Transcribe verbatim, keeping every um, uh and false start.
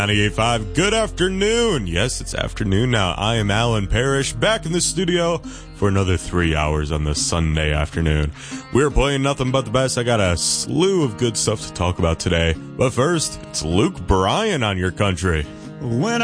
ninety-eight point five, good afternoon. Yes, it's afternoon now. I am Alan Parrish, back in the studio for another three hours on this Sunday afternoon. We're playing nothing but the best. I got a slew of good stuff to talk about today. But first, it's Luke Bryan on your country. When